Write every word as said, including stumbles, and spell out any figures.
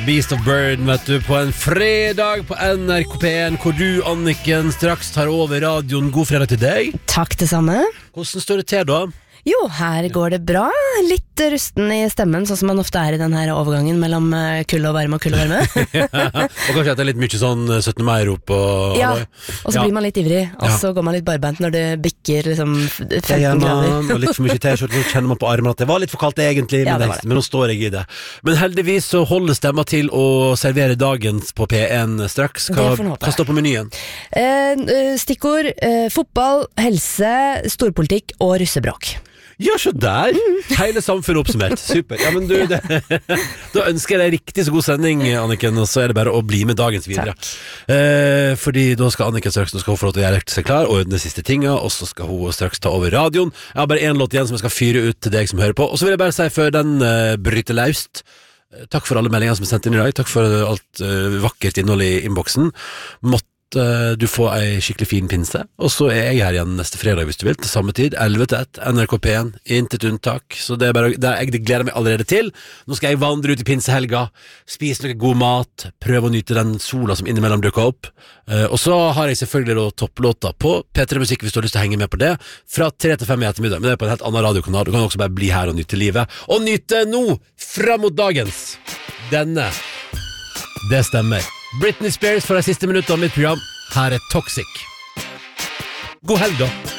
Beast of Burden, vet du, på en fredag på N R K P en, hvor du, Anniken, straks tar over radioen. God fredag til deg. Takk det samme. Hvordan står det til da? Jo, her går det bra. Litt rusten i stemmen, sånn som man ofte er i den her overgangen mellom kull og varme og kull og varme. Ja, og kanskje at det er litt mye sånn syttende mai-rop og... Ja, og så ja. blir man litt ivrig, og Ja. så går man litt barbent når det bikker liksom femten Ja, grader. man, og litt for mye t-skjort, så kjenner man på armen at det var litt for kaldt egentlig, Ja, men, det det var det. men nå står jeg i det. Men heldigvis så holder stemma til å servere dagens på P en straks. Hva, Det får vi håpe. hva står på menyen? Eh, stikkord, eh, fotball, helse, storpolitikk og russebråk. Ja, så der! Hele samfunnet oppsummert. Super. Ja, men du, det, da ønsker jeg deg riktig så god sending, Anniken, og så er det bare å bli med dagens videre. Eh, fordi da skal Anniken straks nå skal hun få lov til å gjøre seg klar og ordne siste tinga, og så skal hun straks ta over radioen. Jeg har bare en låt igjen som jeg skal fyre ut til deg som hører på, og så vil jeg bare si før den uh, bryter løst. eh, Takk for alle meldinger som er sendt inn i dag. Takk for alt uh, vakkert innhold i innboksen. Måtte du får ei skikkelig fin pinse. Og så er jeg her igjen neste fredag hvis du vil, til samme tid, elleve til ett, N R K P en, intet unntak. Så det er bare, det, jeg gleder meg allerede til. Nå skal jeg vandre ut i pinsehelga, spise noe god mat, prøve å nyte den sola som innimellom dukker opp. Uh, og så har jeg selvfølgelig da topplåta på P tre Musikk hvis du har lyst til å henge med på det, fra tre til fem i ettermiddag. Men det er på en helt annen radiokanal. Du kan også bare bli her og nyte livet. Og nyte nå, fram mot dagens. Denne. Det stemmer. Britney Spears for de siste minuttene av mitt program. Her er Toxic. God helg da.